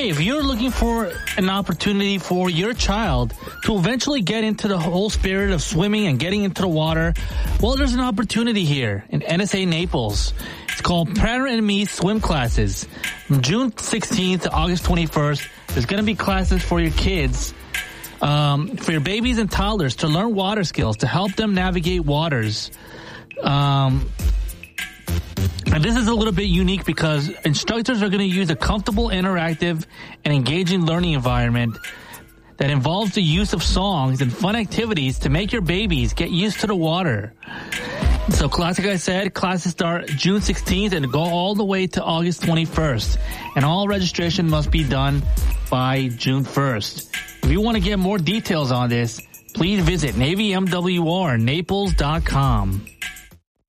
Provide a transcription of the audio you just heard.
Hey, if you're looking for an opportunity for your child to eventually get into the whole spirit of swimming and getting into the water, well, there's an opportunity here in NSA Naples. It's called Prater and Me Swim Classes. From June 16th to August 21st, there's going to be classes for your kids, for your babies and toddlers to learn water skills, to help them navigate waters. And this is a little bit unique because instructors are going to use a comfortable, interactive, and engaging learning environment that involves the use of songs and fun activities to make your babies get used to the water. So, like I said, classes start June 16th and go all the way to August 21st. And all registration must be done by June 1st. If you want to get more details on this, please visit NavyMWRNaples.com.